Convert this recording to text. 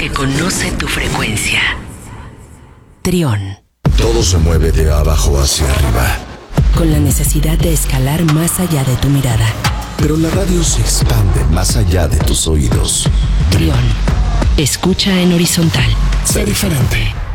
que conoce tu frecuencia. Trión. Todo se mueve de abajo hacia arriba, Con la necesidad de escalar más allá de tu mirada. pero la radio se expande más allá de tus oídos. Trión. Escucha en horizontal. Sé diferente.